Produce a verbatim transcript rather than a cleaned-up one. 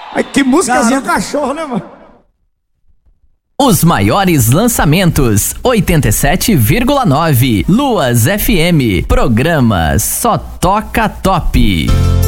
Ai, que músicazinha cachorro, né, mano? Os maiores lançamentos, oitenta e sete vírgula nove. Luas F M. Programa Só Toca Top.